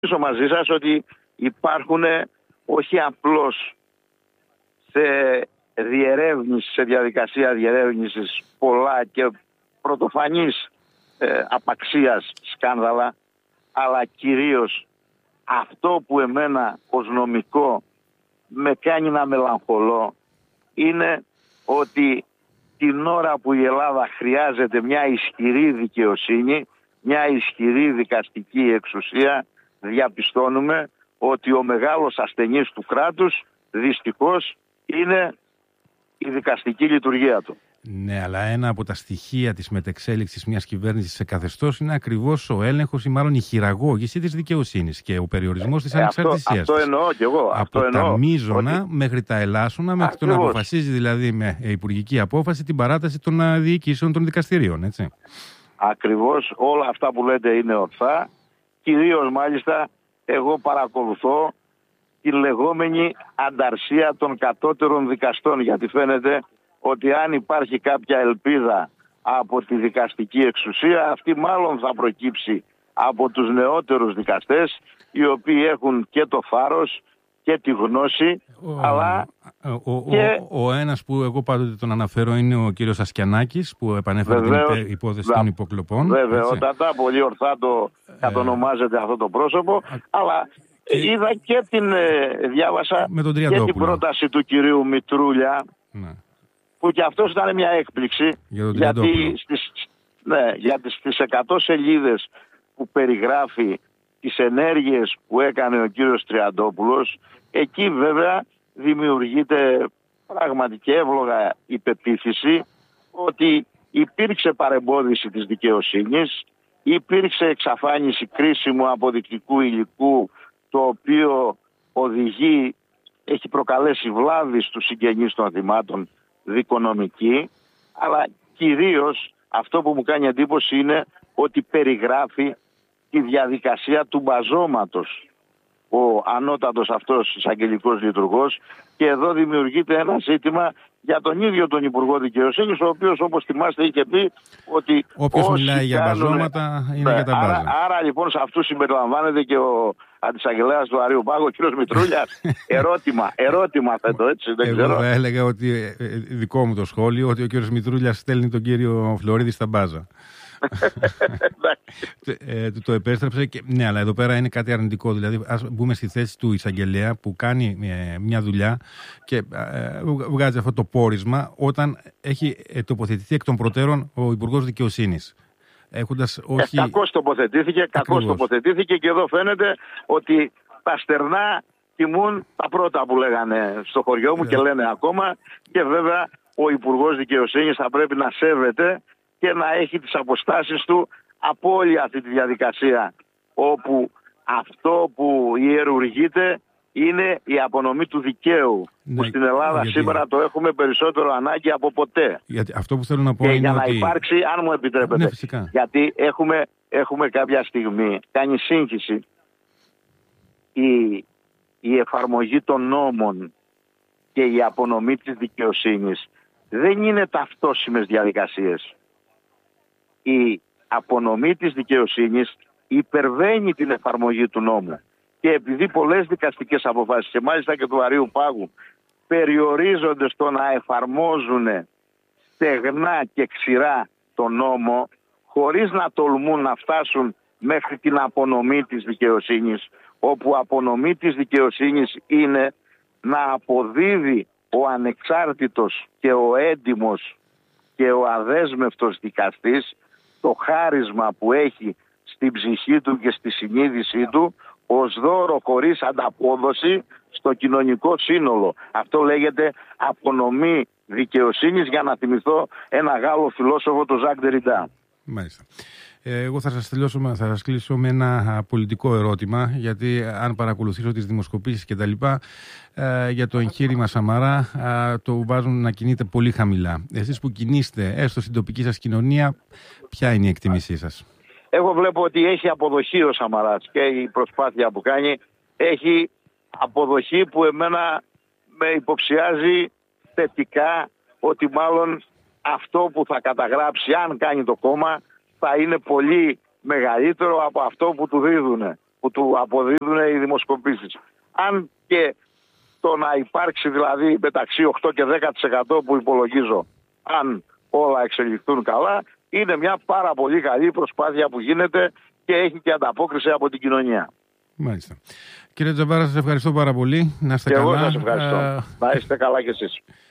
μαζί σας ότι υπάρχουν όχι απλώς σε διαδικασία διερεύνησης πολλά και πρωτοφανής απαξίας σκάνδαλα, αλλά κυρίως αυτό που εμένα ως νομικό με κάνει να μελαγχολώ είναι ότι την ώρα που η Ελλάδα χρειάζεται μια ισχυρή δικαιοσύνη, μια ισχυρή δικαστική εξουσία, διαπιστώνουμε ότι ο μεγάλος ασθενής του κράτους δυστυχώς είναι η δικαστική λειτουργία του. Ναι, αλλά ένα από τα στοιχεία της μετεξέλιξης μιας κυβέρνησης σε καθεστώς είναι ακριβώς ο έλεγχος ή μάλλον η χειραγώγηση της δικαιοσύνης και ο περιορισμός της ανεξαρτησίας. Αυτό εννοώ κι εγώ. Από τα μείζωνα μέχρι τα ελάσσονα, μέχρι το να αποφασίζει δηλαδή με υπουργική απόφαση την παράταση των διοικήσεων των δικαστηρίων, έτσι. Ακριβώς όλα αυτά που λέτε είναι ορθά. Κυρίως μάλιστα εγώ παρακολουθώ τη λεγόμενη ανταρσία των κατώτερων δικαστών, γιατί φαίνεται ότι αν υπάρχει κάποια ελπίδα από τη δικαστική εξουσία, αυτή μάλλον θα προκύψει από τους νεότερους δικαστές, οι οποίοι έχουν και το φάρος και τη γνώση, αλλά ο ένας που εγώ πάντοτε τον αναφέρω είναι ο κύριος Ασκιανάκης, που επανέφερε την υπόθεση των υποκλοπών. Βέβαιοτατα, πολύ ορθά το κατονομάζεται αυτό το πρόσωπο, αλλά είδα και διάβασα και την πρόταση του κυρίου Μητρούλια, που και αυτός ήταν μια έκπληξη, γιατί στις 100 σελίδες που περιγράφει τις ενέργειες που έκανε ο κύριος Τριαντόπουλος, εκεί βέβαια δημιουργείται πραγματική εύλογα η πεποίθηση ότι υπήρξε παρεμπόδιση της δικαιοσύνης, υπήρξε εξαφάνιση κρίσιμου αποδεικτικού υλικού, το οποίο έχει προκαλέσει βλάβη στους συγγενείς των θυμάτων δικονομική, αλλά κυρίως αυτό που μου κάνει εντύπωση είναι ότι περιγράφει τη διαδικασία του μπαζώματος ο ανώτατος αυτός εισαγγελικός λειτουργός, και εδώ δημιουργείται ένα ζήτημα για τον ίδιο τον Υπουργό Δικαιοσύνης, ο οποίος, όπως θυμάστε, είχε πει ότι όποιος μιλάει για μπαζώματα είναι για τα μπάζα. Άρα λοιπόν σε αυτούς συμπεριλαμβάνεται και ο αντισαγγελέας του Αρείου Πάγου, ο κ. Μητρούλιας. ερώτημα θέτω, έτσι, δεν ξέρω. Εγώ θα έλεγα ότι δικό μου το σχόλιο, ότι ο κ. Μητρούλιας στέλνει τον κύριο Φλωρίδη στα μπάζα. Το επέστρεψε και, ναι, αλλά εδώ πέρα είναι κάτι αρνητικό. Δηλαδή, ας μπούμε στη θέση του εισαγγελέα που κάνει μια δουλειά και βγάζει αυτό το πόρισμα όταν έχει τοποθετηθεί εκ των προτέρων ο Υπουργός Δικαιοσύνης. Κακώς τοποθετήθηκε και εδώ φαίνεται ότι τα στερνά τιμούν τα πρώτα που λέγανε στο χωριό μου και λένε ακόμα, και βέβαια ο Υπουργός Δικαιοσύνης θα πρέπει να σέβεται και να έχει τις αποστάσεις του από όλη αυτή τη διαδικασία, όπου αυτό που ιερουργείται είναι η απονομή του δικαίου, που στην Ελλάδα σήμερα το έχουμε περισσότερο ανάγκη από ποτέ. Γιατί αυτό που θέλω να πω και είναι για να ότι υπάρξει, αν μου επιτρέπετε, γιατί έχουμε κάποια στιγμή κάνει σύγχυση η εφαρμογή των νόμων και η απονομή της δικαιοσύνης δεν είναι ταυτόσιμες διαδικασίες. Η απονομή της δικαιοσύνης υπερβαίνει την εφαρμογή του νόμου. Και επειδή πολλές δικαστικές αποφάσεις, και μάλιστα και του Αρείου Πάγου, περιορίζονται στο να εφαρμόζουν στεγνά και ξηρά τον νόμο, χωρίς να τολμούν να φτάσουν μέχρι την απονομή της δικαιοσύνης, όπου απονομή της δικαιοσύνης είναι να αποδίδει ο ανεξάρτητος και ο έντιμος και ο αδέσμευτος δικαστής το χάρισμα που έχει στην ψυχή του και στη συνείδησή του ως δώρο χωρίς ανταπόδοση στο κοινωνικό σύνολο. Αυτό λέγεται απονομή δικαιοσύνης, για να θυμηθώ ένα Γάλλο φιλόσοφο, τον Ζακ Ντεριντα. Μάλιστα. Εγώ θα σας κλείσω με ένα πολιτικό ερώτημα, γιατί αν παρακολουθήσω τις δημοσκοπήσεις και τα λοιπά, για το εγχείρημα Σαμαρά το βάζουν να κινείται πολύ χαμηλά. Εσείς που κινείστε έστω στην τοπική σας κοινωνία, ποια είναι η εκτίμησή σας? Εγώ βλέπω ότι έχει αποδοχή ο Σαμαράς και η προσπάθεια που κάνει έχει αποδοχή που εμένα με υποψιάζει θετικά, ότι μάλλον αυτό που θα καταγράψει αν κάνει το κόμμα θα είναι πολύ μεγαλύτερο από αυτό που του δίδουνε. που του αποδίδουν οι δημοσκοπήσεις. Αν και το να υπάρξει δηλαδή μεταξύ 8 και 10% που υπολογίζω, αν όλα εξελιχθούν καλά, είναι μια πάρα πολύ καλή προσπάθεια που γίνεται και έχει και ανταπόκριση από την κοινωνία. Μάλιστα. Κύριε Τζαμπάρα, σας ευχαριστώ πάρα πολύ. Να είστε καλά. Εγώ σας ευχαριστώ. Να είστε καλά κι εσείς.